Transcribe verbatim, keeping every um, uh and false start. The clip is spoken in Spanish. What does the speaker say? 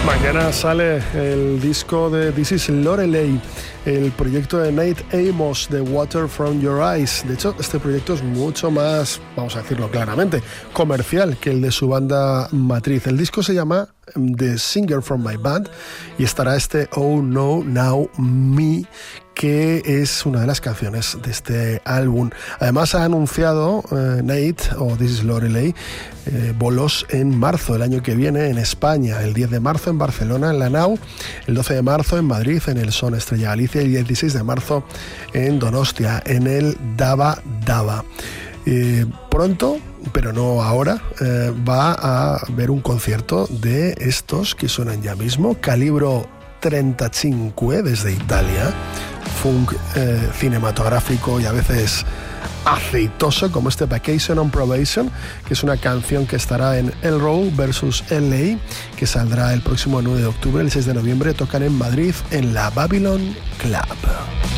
Mañana sale el disco de This Is Lorelei, el proyecto de Nate Amos, The Water From Your Eyes. De hecho, este proyecto es mucho más, vamos a decirlo claramente, comercial que el de su banda matriz. El disco se llama The Singer From My Band y estará este Oh No Now Me, que es una de las canciones de este álbum. Además ha anunciado eh, Nate, o This Is Lorelei, eh, bolos en marzo del año que viene en España, el diez de marzo en Barcelona en la Nau, el doce de marzo en Madrid en el Son Estrella Galicia y el dieciséis de marzo en Donostia en el Daba Daba. Eh, pronto, pero no ahora, eh, va a haber un concierto de estos que suenan ya mismo, Calibro trentacinque desde Italia, funk eh, cinematográfico y a veces aceitoso, como este Vacation on Probation, que es una canción que estará en El Row versus L A, que saldrá el próximo nueve de octubre. El seis de noviembre tocan en Madrid en la Babylon Club.